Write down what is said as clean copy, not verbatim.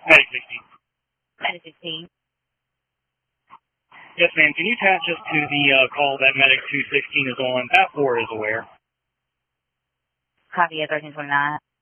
Medic 16. Medic 16. Yes, ma'am. Can you attach us to the call that Medic 216 is on? That 4 is aware. Copy at 1329.